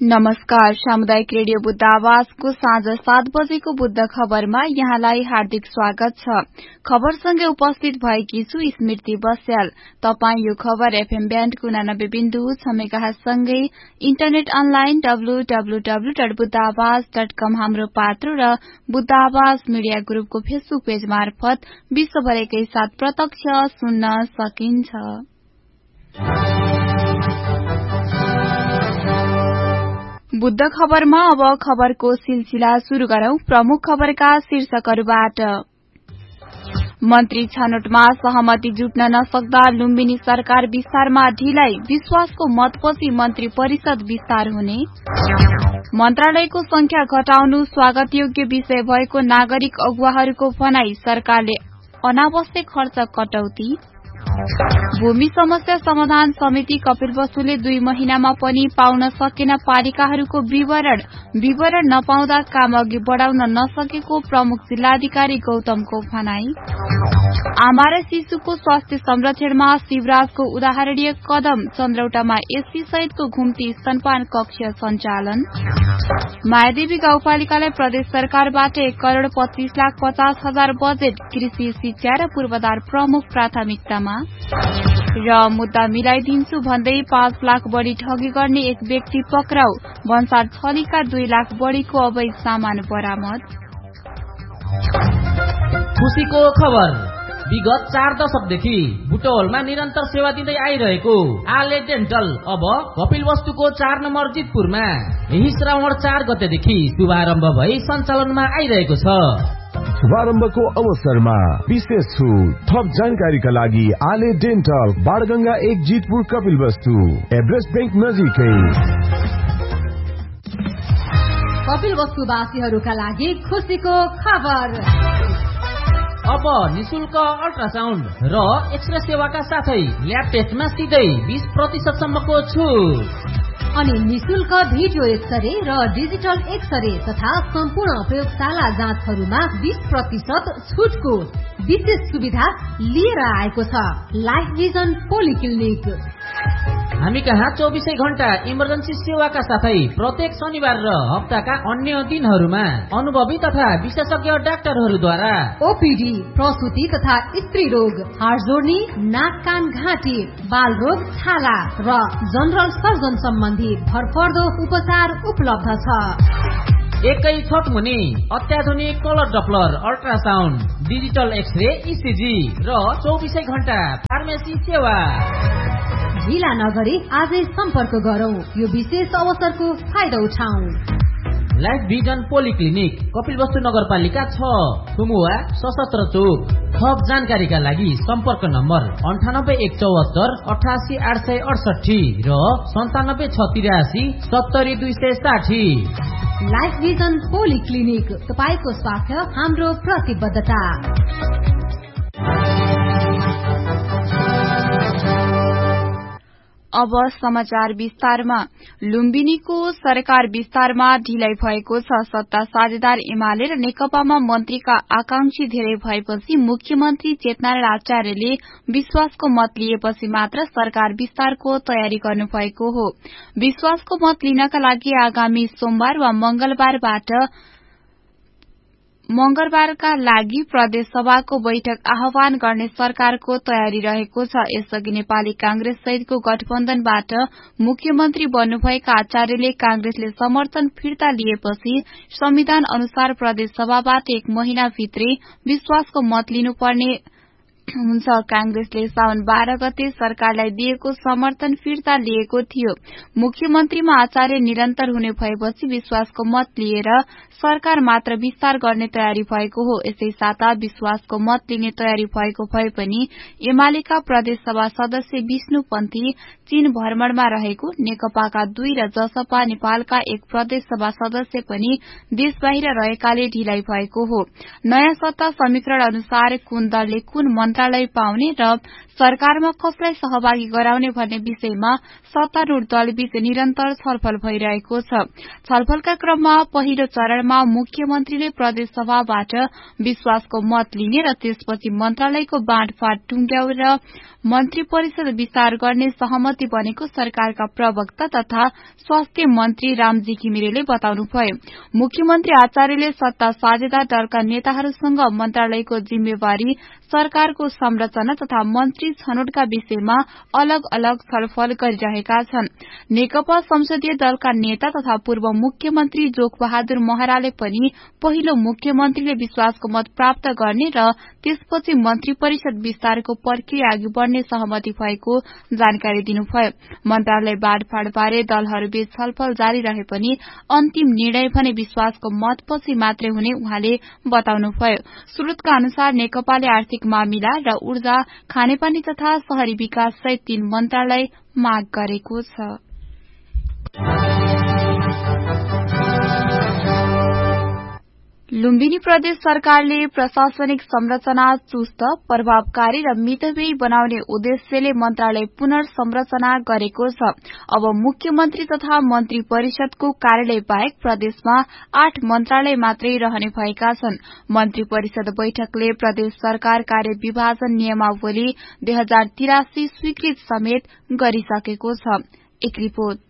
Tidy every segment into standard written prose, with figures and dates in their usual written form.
नमस्कार। सामुदायिक रेडियो बुद्ध आवाजको साँझ 7 बजेको बुद्ध खबरमा यहाँलाई हार्दिक स्वागत छ। खबरसँगै उपस्थित भएकी छु स्मृति बस्याल। तपाई यो खबर एफएम ब्यान्डको 89.6 मेगाहर्ज सँगै इन्टरनेट अनलाइन www.buddhaavaz.com हाम्रो पात्र र बुद्ध आवाज मिडिया ग्रुपको फेसबुक पेज मार्फत विश्वभरकै साथ प्रत्यक्ष सुन्न सकिन्छ। बुद्ध खबरमा अब खबरको सिलसिला शुरू गरौं। प्रमुख खबरका शीर्षकहरूबाट मन्त्री छनौटमा सहमति जुट्न नसक्दा लुम्बिनी सरकार विस्तारमा ढिलाइ, विश्वासको मतपछि मन्त्री परिषद विस्तार हुने, मन्त्रालयको संख्या घटाउनु स्वागतयोग्य विषय भएको नागरिक अगुवाहरूको भनाई, सरकारले अनावश्यक खर्च कटौती, भूमि समस्या समाधान समिति कपिलवस्तुले 2 महिनामा पनि पाउन सकेन पालिकाहरूको विवरण नपाउँदा काम अघि बढ़ाउन नसकेको प्रमुख जिल्लाधिकारी गौतमको भनाई, आमा र शिशुको स्वास्थ्य संरक्षणमा शिवराजको उदाहरणीय कदम, चन्द्रौटामा एससी सहितको घुम्ती स्तनपान कक्ष सञ्चालन, मायादेवी गाउँपालिकालाई प्रदेश सरकारबाट 1,25,50,000 बजेट, कृषि शिक्षा र पूर्वाधार प्रमुख प्राथमिकतामा, र मुद्दा मिलाइदिन्छु भन्दै 5 लाख बढ़ी ठगी गर्ने एक व्यक्ति पक्राउ, भन्सार छलीका 2 लाख बढ़ीको अवैध सामान बरामद। खुशीको खबर। विगत 4 दशकदेखि बुटवलमा निरन्तर सेवा दिँदै आइरहेको आले डेन्टल अब कपिलवस्तुको 4 नम्बर जितपुरमा यही श्रावण 4 गतेदेखि शुभारम्भ भई सञ्चालनमा आइरहेको छ। शुभारम्भको अवसरमा विशेष छुट। थप जानकारीका लागि आले dental, Banganga 1 Jitpur Kapilvastu, Everest bank नजिकै। कपिलवस्तुवासीहरूका लागि खुशीको खबर। अब निशुल्क अल्ट्रासाउन्ड र एक्सरे सेवाका साथै ल्याब टेस्टमा सिधै 20% सम्मको छुट अनि निशुल्क भिडियो एक्सरे र डिजिटल एक्सरे तथा सम्पूर्ण प्रयोगशाला जाँचहरूमा 20% छुटको विशेष सुविधा लिएर आएको छ लाइफ भिजन पोलिक्लिनिक। हामी कहाँ 24 घण्टा इमर्जेन्सी सेवाका साथै प्रत्येक शनिबार र हप्ताका अन्य दिनहरूमा अनुभवी तथा विशेषज्ञ डाक्टरहरूद्वारा ओपीडी, प्रसुति तथा स्त्री रोग, हाड जोड्नी, नाक कान घाँटी, बाल रोग, छाला र जनरल सर्जन सम्बन्धी भरपर्दो उपचार उपलब्ध छ। एकै छट मुनि अत्याधुनिक colour Doppler, ultrasound, digital x-ray, ECG र 24 घण्टा फार्मेसी सेवा। ढिला नगरी आजै सम्पर्क गरौं, यो विशेष अवसरको फाइदा उठाउँ। लाइफ भिजन पोलिक्लिनिक, कपिलवस्तु नगरपालिका 6, सुमुवा सशस्त्र चोक। थप जानकारीका लागि सम्पर्क नम्बर 9814 88 868 र 97 683 70 260। लाइफ भिजन पोलिक्लिनिक, तपाईको स्वास्थ्य हाम्रो प्रतिबद्धता। अब समाचार विस्तारमा। लुम्बिनीको सरकार विस्तारमा ढिलाइ भएको छ। सत्ता साझेदार एमाले र नेकपामा मन्त्रीका आकांक्षी धेरै भएपछि मुख्यमन्त्री चेतनारायण आचार्यले विश्वासको मत लिएपछि मात्र सरकार विस्तारको तयारी गर्नुभएको हो। विश्वासको मत लिनका लागि आगामी सोमबार वा मंगलबारका लागि प्रदेश सभाको बैठक आह्वान गर्ने सरकारको तयारी रहेको छ। यसअघि नेपाली कांग्रेस सहितको गठबन्धनबाट मुख्यमन्त्री बन्नुभएका आचार्यले कांग्रेसले समर्थन फिर्ता लिएपछि संविधान अनुसार प्रदेश सभाबाट 1 महिनाभित्रै विश्वासको मत लिनुपर्ने हुन्छ। कांग्रेसले साउन 12 गते सरकारलाई दिएको समर्थन फिर्ता लिएको थियो। मुख्यमन्त्रीमा आचार्य निरन्तर हुने भएपछि विश्वासको मत लिएर सरकार मात्र विस्तार गर्ने तयारी भएको हो। यसै साता विश्वासको मत लिने तयारी भएको भए पनि एमालेका प्रदेश सभा सदस्य विष्णु पन्थी चीन भ्रमणमा रहेको, नेकपाका 2 र जसपा नेपालका 1 प्रदेश सभा सदस्य पनि देश बाहिर रहेकाले ढिलाइ भएको हो। नयाँ सत्ता समीकरण अनुसार कुन दलले कुन मन्त्रालय पाउने र सरकारमा कसलाई सहभागी गराउने भन्ने विषयमा सत्तारूढ़ दलबीच निरन्तर छलफल भइरहेको छ। छलफलका क्रममा पहिलो चरणमा मुख्यमन्त्रीले प्रदेश सभाबाट विश्वासको मत लिने र त्यसपछि मन्त्रालयको बाँडफाँड टुंग्याएर मन्त्री परिषद विस्तार गर्ने सहमति बनेको सरकारका प्रवक्ता तथा स्वास्थ्य मन्त्री रामजी घिमिरेले बताउनुभयो। मुख्यमन्त्री आचार्यले सत्ता साझेदार दलका नेताहरूसँग मन्त्रालयको जिम्मेवारी, सरकारको संरचना तथा मन्त्री छनौटका विषयमा अलग अलग छलफल गरिरहेका छन्। नेकपा संसदीय दलका नेता तथा पूर्व मुख्यमन्त्री जोगबहादुर महराले पनि पहिलो मुख्यमन्त्रीले विश्वासको मत प्राप्त गर्ने र त्यसपछि मन्त्री परिषद विस्तारको प्रक्रिया अघि बढ़ने सहमति भएको जानकारी दिनुभयो। मन्त्रालय बाँडफाँडबारे दलहरूबीच छलफल जारी रहे पनि अन्तिम निर्णय भने विश्वासको मतपछि मात्रै हुने उहाँले बताउनुभयो। स्रोतका अनुसार नेकपाले आर्थिक मामिला र ऊर्जा, खानेपानी तथा शहरी विकास सहित 3 मन्त्रालय माग गरेको छ। लुम्बिनी प्रदेश सरकारले प्रशासनिक संरचना चुस्त, प्रभावकारी र मितव्ययी बनाउने उद्देश्यले मन्त्रालय पुनर्संरचना गरेको छ। अब मुख्यमन्त्री तथा मन्त्री परिषदको कार्यालय बाहेक प्रदेशमा 8 मन्त्रालय मात्रै रहने भएका छन्। मन्त्री परिषद बैठकले प्रदेश सरकार कार्य विभाजन नियमावली 2083 स्वीकृत समेत गरिसकेको छ। एक रिपोर्ट।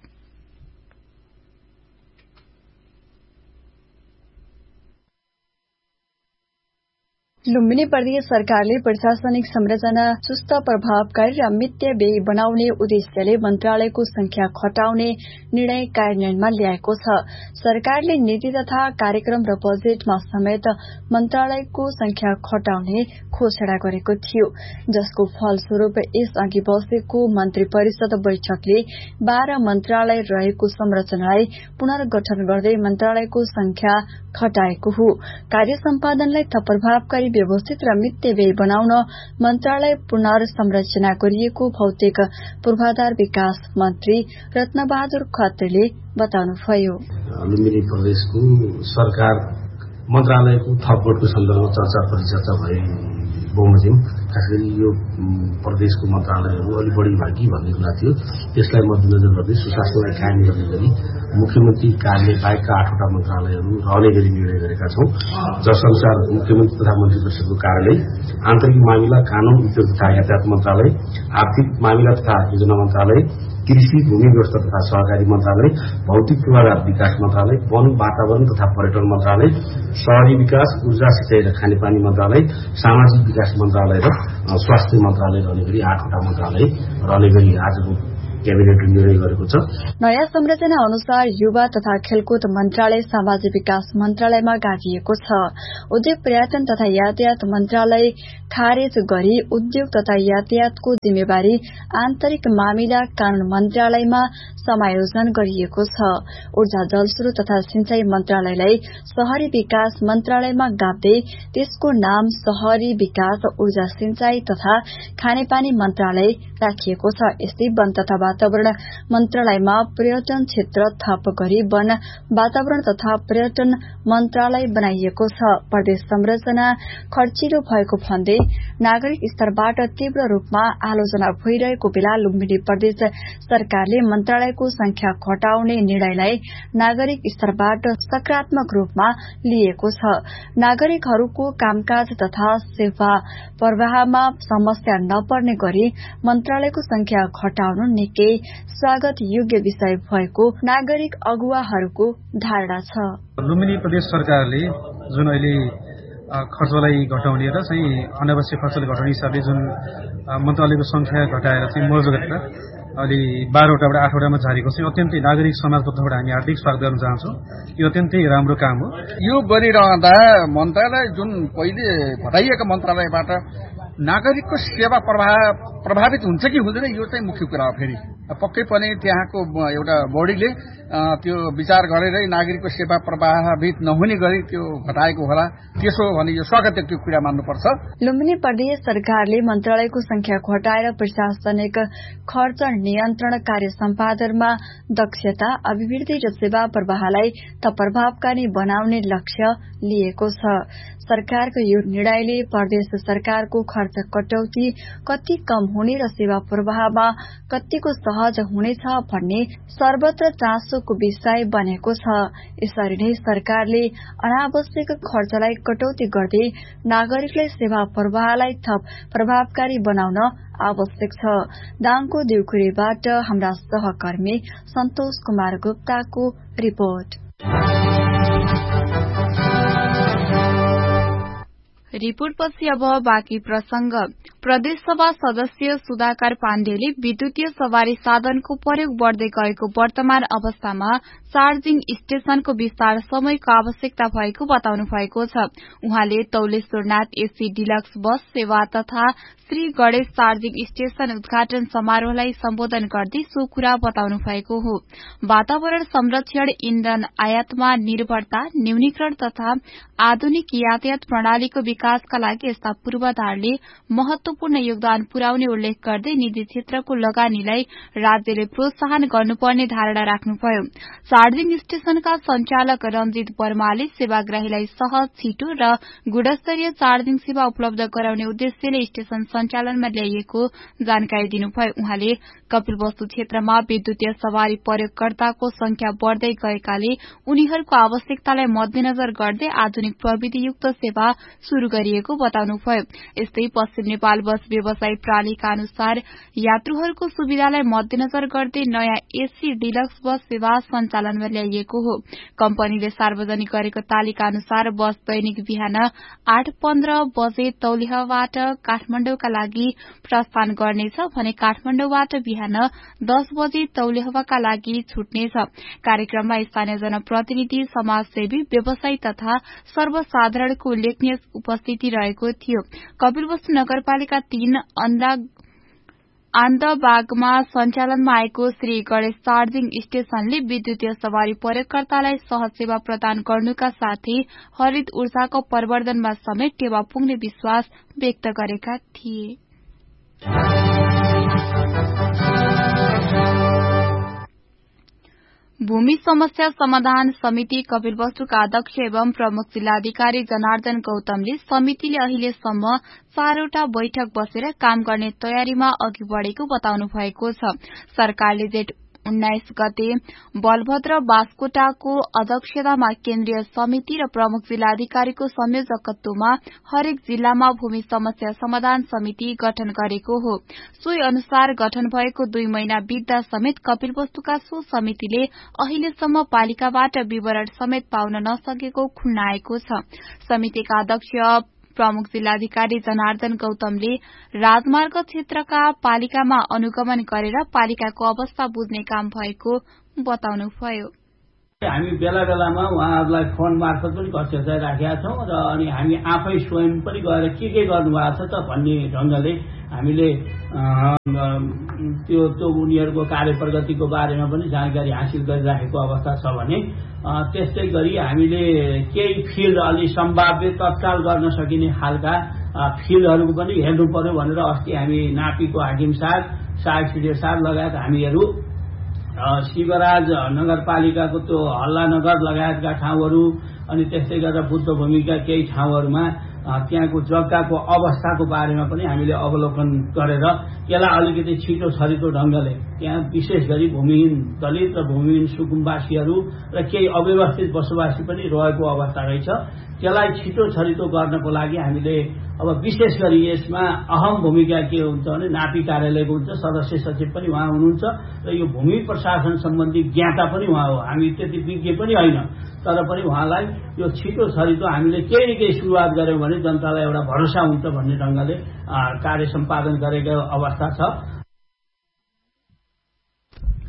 लुम्बिनी प्रदेश सरकारले प्रशासनिक संरचना सुस्त, प्रभावकारी र मितव्ययी बनाउने उद्देश्यले मन्त्रालयको संख्या घटाउने निर्णय कार्यान्वयनमा ल्याएको छ। सरकारले नीति तथा कार्यक्रम र बजेटमा समेत मन्त्रालयको संख्या घटाउने घोषणा गरेको थियो, जसको फलस्वरूप यसअघि बसेको मन्त्री परिषद बैठकले 12 मन्त्रालय रहेको संरचनालाई पुनर्गठन गर्दै मन्त्रालयको संख्या घटाएको हो। कार्य सम्पादनलाई थप प्रभावकारी, व्यवस्थित र मितव्ययी बनाउन मन्त्रालय पुनर्संरचना गरिएको भौतिक पूर्वाधार विकास मन्त्री रत्नबहादुर खत्रीले बताउनुभयो। लुम्बिनी प्रदेशको सरकार मन्त्रालयको थपबढको सन्दर्भमा चर्चा परिचर्चा भए बमोजिम खास गरी यो प्रदेशको मन्त्रालयहरू अलि बढी भयो कि भन्ने कुरा थियो। त्यसलाई मध्यनजर गर्दै सुशासनलाई कायम गर्ने गरी मुख्यमन्त्री कार्यालय बाहेकका 8वटा मन्त्रालयहरू रहने गरी निर्णय गरेका छौं, जसअनुसार मुख्यमन्त्री तथा मन्त्री परिषदको कार्यालय, आन्तरिक मामिला, कानून, उद्योग तथा यातायात मन्त्रालय, आर्थिक मामिला तथा योजना मन्त्रालय, कृषि, भूमि व्यवस्था तथा सहकारी मन्त्रालय, भौतिक पूर्वाधार विकास मन्त्रालय, वन, वातावरण तथा पर्यटन मन्त्रालय, शहरी विकास, ऊर्जा, सिंचाई र खानेपानी मन्त्रालय, सामाजिक विकास मन्त्रालय र स्वास्थ्य मन्त्रालय रहने गरी 8वटा मन्त्रालय रहने गरी आजको क्याबिनेटले निर्णय गरेको छ। नयाँ संरचना अनुसार युवा तथा खेलकुद मन्त्रालय सामाजिक विकास मन्त्रालयमा गाभिएको छ। उद्योग, पर्यटन तथा यातायात मन्त्रालय खारेज गरी उद्योग तथा यातायातको जिम्मेवारी आन्तरिक मामिला कानून मन्त्रालयमा समायोजन गरिएको छ। ऊर्जा, जलस्रोत तथा सिंचाई मन्त्रालयलाई शहरी विकास मन्त्रालयमा गाप्दै त्यसको नाम शहरी विकास, ऊर्जा, सिंचाई तथा खानेपानी मन्त्रालय राखिएको छ। यस्तै वन तथा वातावरण मन्त्रालयमा पर्यटन क्षेत्र थप गरी वन, वातावरण तथा पर्यटन मन्त्रालय बनाइएको छ। प्रदेश संरचना खर्चिलो भएको भन्दै नागरिक स्तरबाट तीव्र रूपमा आलोचना भइरहेको बेला लुम्बिनी प्रदेश सरकारले मन्त्रालयको संख्या घटाउने निर्णयलाई नागरिक स्तरबाट सकारात्मक रूपमा लिएको छ। नागरिकहरूको कामकाज तथा सेवा प्रवाहमा समस्या नपर्ने गरी मन्त्रालयको संख्या घटाउनु निकै स्वागत योग्य विषय भएको नागरिक अगुवाहरूको धारणा छ। लुम्बिनी प्रदेश सरकारले जुन अहिले खर्चलाई घटाउने र चाहिँ अनावश्यक खर्चलाई घटाउने हिसाबले जुन मन्त्रालयको संख्या घटाएर चाहिँ मर्ज गरेर अहिले 12वटाबाट 8वटामा झारेको चाहिँ अत्यन्तै नागरिक समाजको तर्फबाट हामी हार्दिक स्वागत गर्न चाहन्छौँ। यो अत्यन्तै राम्रो काम हो। यो गरिरहँदा मन्त्रालय जुन पहिले घटाइएका मन्त्रालयबाट नागरिकको सेवा प्रभावित हुन्छ कि हुँदैन, यो चाहिँ मुख्य कुरा हो। फेरि पक्कै पनि त्यहाँको एउटा बडीले त्यो विचार गरेरै नागरिकको सेवा प्रभावित नहुने गरी त्यो घटाएको होला। त्यसो हो भने यो स्वागतयोग्य कुरा मान्नुपर्छ। लुम्बिनी प्रदेश सरकारले मन्त्रालयको संख्या घटाएर प्रशासनिक खर्च नियन्त्रण, कार्य सम्पादनमा दक्षता, अभिवृद्धि र सेवा प्रवाहलाई प्रभावकारी बनाउने लक्ष्य लिएको छ। सरकारको यो निर्णयले प्रदेश सरकारको खर्च कटौती कति कम हुने र सेवा प्रवाहमा कतिको सहज हुनेछ भन्ने सर्वत्र चासोको विषय बनेको छ। यसरी नै सरकारले अनावश्यक खर्चलाई कटौती गर्दै नागरिकलाई सेवा प्रवाहलाई थप प्रभावकारी बनाउन आवश्यक छ। दाङको देउखुरीबाट हाम्रा सहकर्मी सन्तोष कुमार गुप्ताको रिपोर्ट। रिपोर्टपछि अब बाँकी प्रसंग। प्रदेशसभा सदस्य सुधाकर पाण्डेले विद्युतीय सवारी साधनको प्रयोग बढ़दै गएको वर्तमान अवस्थामा चार्जिङ स्टेशनको विस्तार समयको आवश्यकता भएको बताउनु भएको छ। उहाँले तौलेश्वरनाथ एसी डिलक्स बस सेवा तथा श्री गणेश चार्जिङ स्टेशन उद्घाटन समारोहलाई सम्बोधन गर्दै सो कुरा बताउनु भएको हो। वातावरण संरक्षण, इन्धन आयातमा निर्भरता न्यूनीकरण तथा आधुनिक यातायात प्रणालीको विकासका लागि यस्ता पूर्वाधारले महत्वपूर्ण योगदान पुर्याउने उल्लेख गर्दै निजी क्षेत्रको लगानीलाई राज्यले प्रोत्साहन गर्नुपर्ने धारणा राख्नुभयो। चार्जिङ स्टेशनका संचालक रञ्जित वर्माले सेवाग्राहीलाई सहज, छिटो र गुणस्तरीय चार्जिङ सेवा उपलब्ध गराउने उद्देश्यले स्टेशन सञ्चालनमा ल्याइएको जानकारी दिनुभयो। उहाँले कपिलवस्तु क्षेत्रमा विद्युतीय सवारी प्रयोगकर्ताको संख्या बढ़दै गएकाले उनीहरूको आवश्यकतालाई मध्यनजर गर्दै आधुनिक प्रविधियुक्त सेवा शुरू गरिएको बताउनुभयो। यस्तै पश्चिम नेपाल बस व्यवसाय प्रालिका अनुसार यात्रुहरूको सुविधालाई मध्यनजर गर्दै नयाँ एसी डिलक्स बस सेवा सञ्चालनमा ल्याइएको हो। कम्पनीले सार्वजनिक गरेको तालिका अनुसार बस दैनिक बिहान 8:15 बजे तौलेहबाट काठमाडौँका लागि प्रस्थान गर्नेछ भने काठमाडौँबाट बिहान 10 बजे तौलेहवाका लागि छुट्नेछ। कार्यक्रममा स्थानीय जनप्रतिनिधि, समाजसेवी, व्यवसायी तथा सर्वसाधारणको उल्लेखनीय उपस्थिति रहेको थियो। कपिलवस्तु नगरपालिका 3 आन्दबागमा सञ्चालनमा आएको श्री गणेश चार्जिङ स्टेशनले विद्युतीय सवारी प्रयोगकर्तालाई सहज सेवा प्रदान गर्नुका साथै हरित ऊर्जाको प्रवर्धनमा समेत टेवा पुग्ने विश्वास व्यक्त गरेका थिए। भूमि समस्या समाधान समिति कपिलवस्तुका अध्यक्ष एवं प्रमुख जिल्लाधिकारी जनार्दन गौतमले समितिले अहिलेसम्म 4वटा बैठक बसेर काम गर्ने तयारीमा अघि बढ़ेको बताउनु भएको छ। सरकारले जेठ 19 गते बलभद्र बास्कोटाको अध्यक्षतामा केन्द्रीय समिति र प्रमुख जिल्लाधिकारीको संयोजकत्वमा हरेक जिल्लामा भूमि समस्या समाधान समिति गठन गरेको हो। सोही अनुसार गठन भएको 2 महिना बित्दा समेत कपिलवस्तुका सो समितिले अहिलेसम्म पालिकाबाट विवरण समेत पाउन नसकेको खुन्नाएको छ। समितिका अध्यक्ष प्रमुख जिल्लाधिकारी जनार्दन गौतमले राजमार्ग क्षेत्रका पालिकामा अनुगमन गरेर पालिकाको अवस्था बुझ्ने काम भएको बताउनुभयो। हामी बेला बेलामा उहाँहरूलाई फोन मार्फत पनि कक्षाचार राखेका छौं र अनि हामी आफै स्वयं पनि गएर के गर्नु भएको छ त भन्ने ढंगले हामीले त्यो उनीहरूको कार्य प्रगतिको बारेमा पनि जानकारी हासिल गरिराखेको अवस्था छ भने त्यस्तै गरी हामीले केही फिल्ड अलि सम्भाव्य तत्काल गर्न सकिने खालका फिल्डहरूको पनि हेर्नु पर्यो भनेर अस्ति हामी नापीको हाकिम साहब, सहायक सिडिओ साहब लगायत हामीहरू शिवराज नगरपालिकाको त्यो हल्लानगर लगायतका ठाउँहरू अनि त्यस्तै गरेर बुद्ध भूमिका केही ठाउँहरूमा त्यहाँको जग्गाको अवस्थाको बारेमा पनि हामीले अवलोकन गरेर यसलाई अलिकति छिटो छरितो ढंगले त्यहाँ विशेष गरी भूमिहीन दलित र भूमिहीन सुकुम्बासीहरू र केही अव्यवस्थित बसोबासी पनि रहेको अवस्था रहेछ। त्यसलाई छिटो छरितो गर्नको लागि हामीले अब विशेष गरी यसमा अहम भूमिका के हुन्छ भने नापी कार्यालयको हुन्छ, सदस्य सचिव पनि उहाँ हुनुहुन्छ र यो भूमि प्रशासन सम्बन्धी ज्ञाता पनि उहाँ हो। हामी त्यति विज्ञ पनि होइन, तर पनि उहाँलाई यो छिटो छरितो हामीले केही न केही शुरुआत गर्यौं भने जनतालाई एउटा भरोसा हुन्छ भन्ने ढंगले कार्य सम्पादन गरेको अवस्था छ।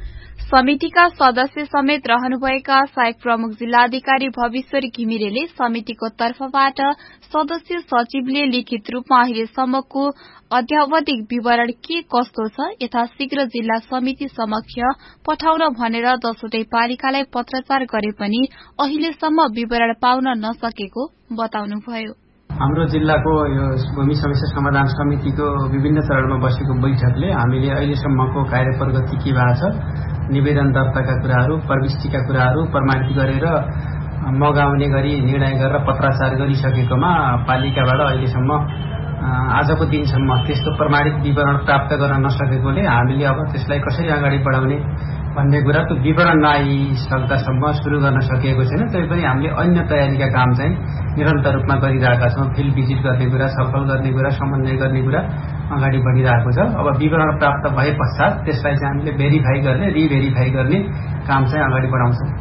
समितिका सदस्य समेत रहनुभएका सहायक प्रमुख जिल्लाधिकारी भविश्वरी घिमिरेले समितिको तर्फबाट सदस्य सचिवले लिखित रूपमा अहिलेसम्मको अध्यावधिक विवरण के कस्तो छ यथाशीघ्र जिल्ला समिति समक्ष पठाउन भनेर 10वटै पालिकालाई पत्राचार गरे पनि अहिलेसम्म विवरण पाउन नसकेको बताउनुभयो। हाम्रो जिल्लाको यो भूमि समस्या समाधान समितिको विभिन्न चरणमा बसेको बैठकले हामीले अहिलेसम्मको कार्य प्रगति के भएको छ, निवेदन दर्ताका कुराहरू, प्रविष्टिका कुराहरू प्रमाणित गरेर मगाउने गरी निर्णय गरेर पत्राचार गरिसकेकोमा पालिकाबाट अहिलेसम्म आजको दिनसम्म त्यस्तो प्रमाणित विवरण प्राप्त गर्न नसकेकोले हामीले अब त्यसलाई कसरी अगाडि बढाउने भन्ने कुरा त्यो विवरण नआइसक्दासम्म सुरु गर्न सकिएको छैन। तैपनि हामीले अन्य तयारीका काम चाहिँ निरन्तर रूपमा गरिरहेका छौं। फिल्ड भिजिट गर्ने कुरा, छलफल गर्ने कुरा, समन्वय गर्ने कुरा अगाडि बढिरहेको छ। अब विवरण प्राप्त भए पश्चात त्यसलाई चाहिँ हामीले भेरिफाई गर्ने, रिभेरिफाई गर्ने काम चाहिँ अगाडि बढाउँछौं।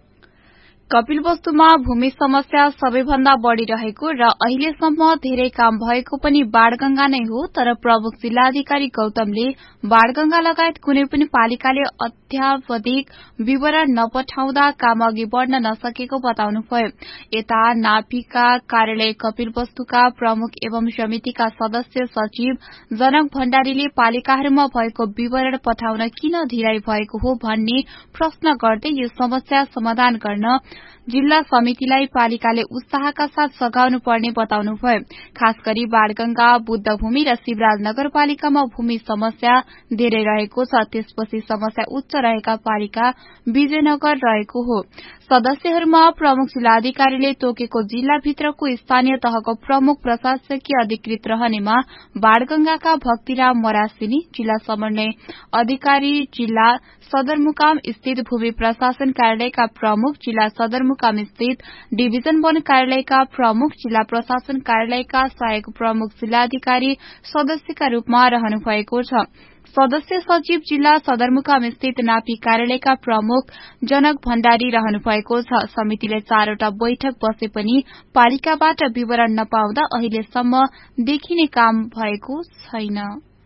कपिलवस्तुमा भूमि समस्या सबैभन्दा बढ़ी रहेको र अहिलेसम्म धेरै काम भएको पनि बाणगंगा नै हो, तर प्रमुख जिल्लाधिकारी गौतमले बाणगंगा लगायत कुनै पनि पालिकाले अत्यावधिक विवरण नपठाउँदा काम अघि बढ़न नसकेको बताउनुभयो। यता नापीका कार्यालय कपिलवस्तुका प्रमुख एवं समितिका सदस्य सचिव जनक भण्डारीले पालिकाहरूमा भएको विवरण पठाउन किन ढिलाइ भएको हो भन्ने प्रश्न गर्दै यो समस्या समाधान गर्न जिल्ला समितिलाई पालिकाले उत्साहका साथ सघाउनु पर्ने बताउनुभयो। खास गरी बाणगंगा, बुद्धभूमि र शिवराज नगरपालिकामा भूमि समस्या धेरै रहेको छ। त्यसपछि समस्या उच्च रहेका पालिका विजयनगर रहेको हो। सदस्यहरूमा प्रमुख जिल्लाधिकारीले तोकेको जिल्लाभित्रको स्थानीय तहको प्रमुख प्रशासकीय अधिकृत रहनेमा बाणगंगाका भक्तिराम मरासिनी, जिल्ला समन्वय अधिकारी जिल्ला सदरमुकाम स्थित भूमि प्रशासन कार्यालयका प्रमुख, जिल्ला सदरमुकाम स्थित डिभिजन वन कार्यालयका प्रमुख, जिल्ला प्रशासन कार्यालयका सहायक प्रमुख जिल्लाधिकारी सदस्यका रूपमा रहनु भएको छ। सदस्य सचिव जिल्ला सदरमुकाम स्थित नापी कार्यालयका प्रमुख जनक भण्डारी रहनु भएको छ। समितिले 4वटा बैठक बसे पनि पालिकाबाट विवरण नपाउँदा अहिलेसम्म देखिने काम भएको छैन।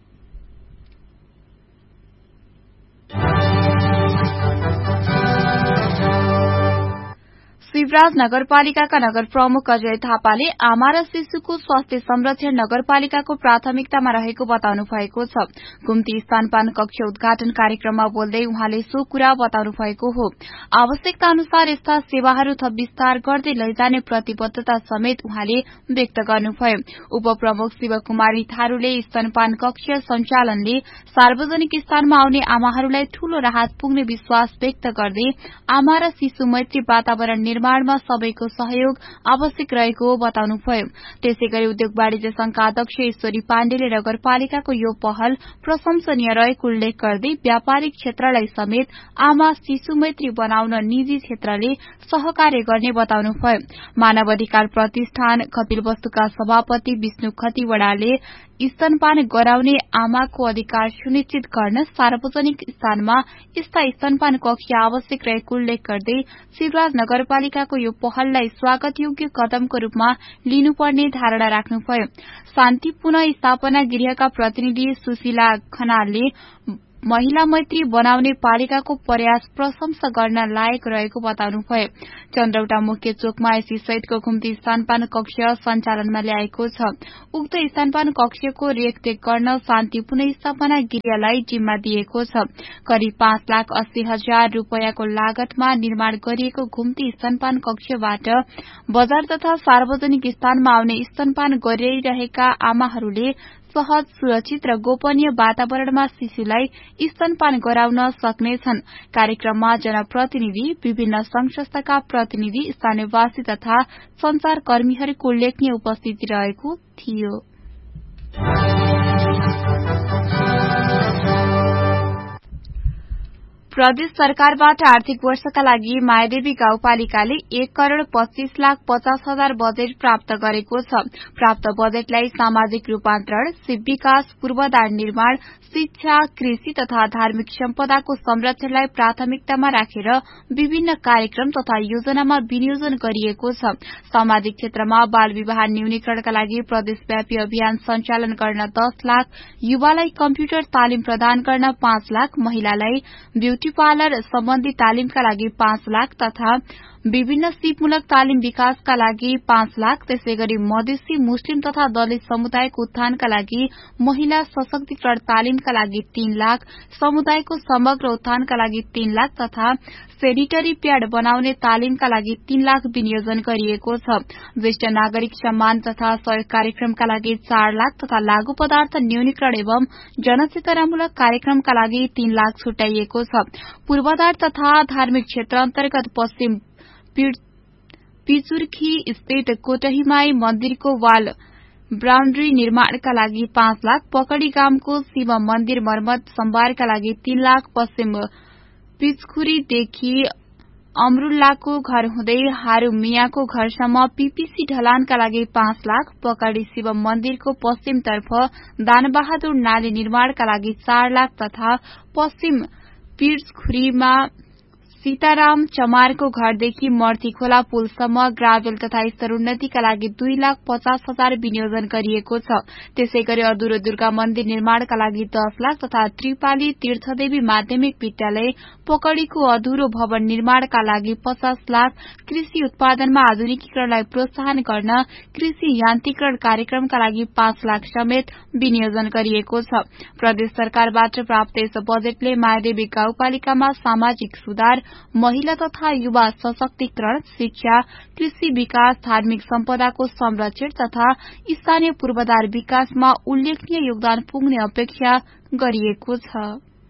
शिवराज नगरपालिकाका नगर प्रमुख अजय थापाले आमा र शिशुको स्वास्थ्य संरक्षण नगरपालिकाको प्राथमिकतामा रहेको बताउनु भएको छ। घुम्ती स्तनपान कक्ष उद्घाटन कार्यक्रममा बोल्दै उहाँले सो कुरा बताउनु भएको हो। आवश्यकता अनुसार यस्ता सेवाहरू थप विस्तार गर्दै लैजाने प्रतिबद्धता समेत उहाँले व्यक्त गर्नुभयो। उपप्रमुख शिवकुमारी थारूले स्तनपान कक्ष सञ्चालनले सार्वजनिक स्थानमा आउने आमाहरूलाई ठूलो राहत पुग्ने विश्वास व्यक्त गर्दै आमा र शिशु मैत्री वातावरण निर्माणमा सबैको सहयोग आवश्यक रहेको बताउनुभयो। त्यसैगरी उद्योग वाणिज्य संघका अध्यक्ष ईश्वरी पाण्डेले नगरपालिकाको यो पहल प्रशंसनीय रहेको उल्लेख गर्दै व्यापारिक क्षेत्रलाई समेत आमा शिशु मैत्री बनाउन निजी क्षेत्रले सहकार्य गर्ने बताउनुभयो। मानव अधिकार प्रतिष्ठान कपिलवस्तुका सभापति विष्णु खतिवड़ाले स्तनपान गराउने आमाको अधिकार सुनिश्चित गर्न सार्वजनिक स्थानमा यस्ता स्तनपान कक्ष आवश्यक रहेको उल्लेख गर्दै शिवराज नगरपालिकाको यो पहललाई स्वागत योग्य कदमको रूपमा लिनुपर्ने धारणा राख्नुभयो। शान्ति पुनः स्थापना गृहका प्रतिनिधि सुशीला खनालले महिला मैत्री बनाउने पालिकाको प्रयास प्रशंसा गर्न लायक रहेको बताउनुभयो। चन्द्रौटा मुख्य चोकमा एसी सहितको घुम्ती स्तनपान कक्ष सञ्चालनमा ल्याएको छ। उक्त स्तनपान कक्षको रेखदेख गर्न शान्ति पुनः स्थापना गृहलाई जिम्मा दिएको छ। करिब 5,80,000 रूपियाँको लागतमा निर्माण गरिएको घुम्ती स्तनपान कक्षबाट बजार तथा सार्वजनिक स्थानमा आउने स्तनपान गरिरहेका आमाहरूले सहज, सुरक्षित र गोपनीय वातावरणमा शिशुलाई स्तनपान गराउन सक्नेछन्। कार्यक्रममा जनप्रतिनिधि, विभिन्न संघ संस्थाका प्रतिनिधि, स्थानीयवासी तथा संचारकर्मीहरूको उल्लेखनीय उपस्थिति रहेको थियो। प्रदेश सरकारबाट आर्थिक वर्षका लागि मायादेवी गाउँपालिकाले 1,25,50,000 बजेट प्राप्त गरेको छ। प्राप्त बजेटलाई सामाजिक रूपान्तरण, शिव विकास, पूर्वाधार निर्माण, शिक्षा, कृषि तथा धार्मिक सम्पदाको संरक्षणलाई प्राथमिकतामा राखेर विभिन्न कार्यक्रम तथा योजनामा विनियोजन गरिएको छ। सामाजिक क्षेत्रमा बाल विवाह न्यूनीकरणका लागि प्रदेशव्यापी अभियान सञ्चालन गर्न 10 लाख, युवालाई कम्प्युटर तालिम प्रदान गर्न 5 लाख, महिलालाई ब्यूटी पार्लर सम्बन्धी तालिमका लागि 5 लाख तथा विभिन्न सिपमूलक तालिम विकासका लागि 5 लाख, त्यसैगरी मधेसी मुस्लिम तथा दलित समुदायको उत्थानका लागि महिला सशक्तिकरण तालिमका लागि 3 लाख, समुदायको समग्र उत्थानका लागि 3 लाख तथा सेनिटरी प्याड बनाउने तालिमका लागि 3 लाख विनियोजन गरिएको छ। ज्येष्ठ नागरिक सम्मान तथा सहयोग कार्यक्रमका लागि 4 लाख तथा लागू पदार्थ न्यूनीकरण एवं जनचेतनामूलक कार्यक्रमका लागि 3 लाख छुट्याइएको छ। पूर्वाधार तथा धार्मिक क्षेत्र अन्तर्गत पश्चिम पिचुर्खी स्थित कोटहीमाई मन्दिरको वाल बाउन्ड्री निर्माणका लागि 5 लाख, पकड़ी गामको शिव मन्दिर मर्मत सम्भारका लागि 3 लाख, पश्चिम पिचखुरीदेखि अमरुल्लाको घर हुँदै हारू मियाको घरसम्म पीपीसी ढलानका लागि 5 लाख, पकड़ी शिव मन्दिरको पश्चिमतर्फ दानबहादुर नाली निर्माणका लागि 4 लाख तथा पश्चिम पिचखुरीमा सीताराम चमारको घरदेखि मर्थी खोला पुलसम्म ग्राभेल तथा स्तरोन्नतिका लागि 2,50,000 विनियोजन गरिएको छ। त्यसैगरी अधुरो दुर्गा मन्दिर निर्माणका लागि 10 लाख तथा त्रिपाली तीर्थदेवी माध्यमिक विद्यालय पकड़ीको अधुरो भवन निर्माणका लागि 50 लाख, कृषि उत्पादनमा आधुनिकीकरणलाई प्रोत्साहन गर्न कृषि यान्त्रिकरण कार्यक्रमका लागि 5 लाख समेत विनियोजन गरिएको छ। प्रदेश सरकारबाट प्राप्त यस बजेटले मायादेवी गाउँपालिकामा सामाजिक सुधार, महिला तथा युवा सशक्तिकरण, शिक्षा, कृषि विकास, धार्मिक सम्पदाको संरक्षण तथा स्थानीय पूर्वाधार विकासमा उल्लेखनीय योगदान पुग्ने अपेक्षा गरिएको छ।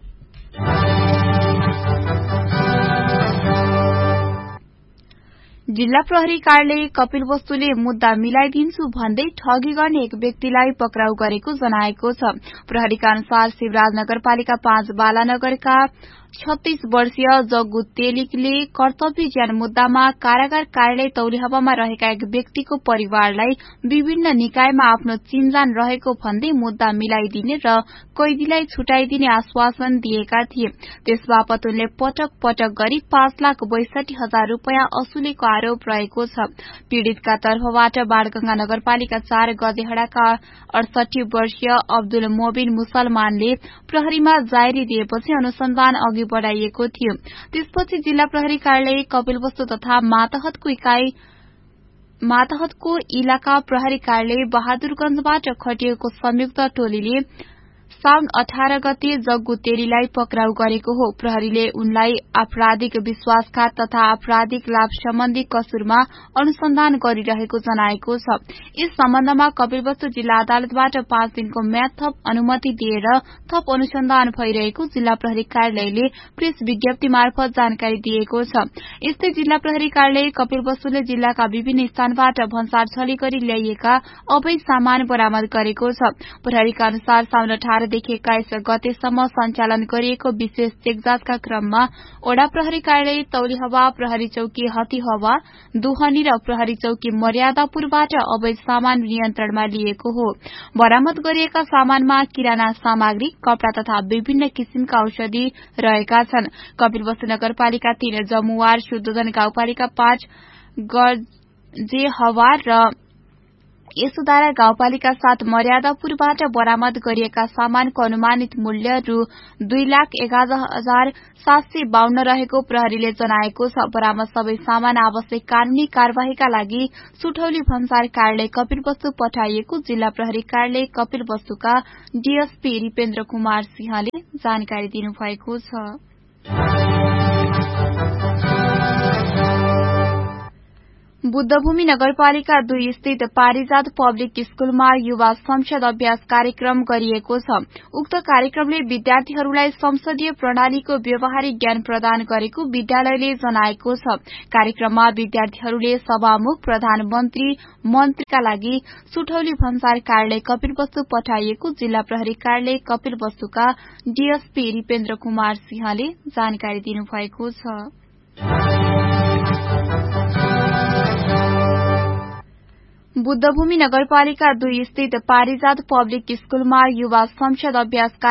जिल्ला प्रहरी कार्यालय कपिलवस्तुले मुद्दा मिलाइदिन्छु भन्दै ठगी गर्ने एक व्यक्तिलाई पक्राउ गरेको जनाएको छ। प्रहरीका अनुसार शिवराज नगरपालिका 5 बालानगरका 36 वर्षीय जग्गु तेलिकले कर्तव्य ज्यान मुद्दामा कारागार कार्यालय तौलिहावामा रहेका एक व्यक्तिको परिवारलाई विभिन्न निकायमा आफ्नो चिन्जान रहेको भन्दै मुद्दा मिलाइदिने र कैदीलाई छुटाइदिने आश्वासन दिएका थिए। त्यसबापत उनले पटक पटक गरी 5,62,000 रूपियाँ असुलेको आरोप रहेको छ। पीड़ितका तर्फबाट बाणगंगा नगरपालिका 4 गदेहडाका 68 वर्षीय अब्दुल मोबिन मुसलमानले प्रहरीमा जाहेरी दिएपछि अनुसन्धान अघि बढ़ाइएको थियो। त्यसपछि जिल्ला प्रहरी कार्यालय कपिलवस्तु तथा मातहतको इलाका प्रहरी कार्यालय बहादुरगंजबाट खटिएको संयुक्त टोलीले साउन 18 गते जग्गु तेलीलाई पक्राउ गरेको हो। प्रहरीले उनलाई आपराधिक विश्वासघात तथा आपराधिक लाभ सम्बन्धी कसुरमा अनुसन्धान गरिरहेको जनाएको छ। यस सम्बन्धमा कपिलवस्तु जिल्ला अदालतबाट 5 दिनको म्याद थप अनुमति दिएर थप अनुसन्धान भइरहेको जिल्ला प्रहरी कार्यालयले प्रेस विज्ञप्ति मार्फत जानकारी दिएको छ। यस्तै जिल्ला प्रहरी कार्यालय कपिलवस्तुले जिल्लाका विभिन्न स्थानबाट भन्सार छली गरी ल्याइएका अवैध सामान बरामद गरेको छ। प्रहरीका अनुसार साउन 18 देखि 21 गतेसम्म सञ्चालन गरिएको विशेष चेकजाँचका क्रममा ओडा प्रहरी कार्यालय तौलिहवा, प्रहरी चौकी हतिहवा, दुहनी र प्रहरी चौकी मर्यादापुरबाट अवैध सामान नियन्त्रणमा लिएको हो। बरामद गरिएका सामानमा किराना सामग्री, कपड़ा तथा विभिन्न किसिमका औषधि रहेका छन्। कपिलवस्तु नगरपालिका 3 जमुवार, शुद्धोधन गाउँपालिका 5 गजेहवा र यसुदारा गाउँपालिका 7 मर्यादापुरबाट बरामद गरिएका सामानको अनुमानित मूल्य रु 2,11,752 रहेको प्रहरीले जनाएको छ। बरामद सबै सामान आवश्यक कानूनी कार्यवाहीका लागि सुठौली भन्सार कार्यालय कपिलवस्तु पठाइएको जिल्ला प्रहरी कार्यालय कपिलवस्तुका डीएसपी रिपेन्द्र कुमार सिंहले जानकारी दिनुभएको छ। बुद्धभूमि नगरपालिका 2 स्थित पारिजात पब्लिक स्कूलमा युवा संसद अभ्यास कार्यक्रम गरिएको छ। उक्त कार्यक्रमले विद्यार्थीहरूलाई संसदीय प्रणालीको व्यावहारिक ज्ञान प्रदान गरेको विद्यालयले जनाएको छ। कार्यक्रममा विद्यार्थीहरूले सभामुख, प्रधानमन्त्री, मन्त्रीका लागि सुठौली भन्सार कार्यालय कपिलवस्तु पठाइएको जिल्ला प्रहरी कार्यालय कपिलवस्तुका डीएसपी रिपेन्द्र कुमार सिंहले जानकारी दिनुभएको छ। बुद्धभूमि नगरपालिका 2 स्थित पारिजात पब्लिक स्कूलमा युवा संसद अभ्यास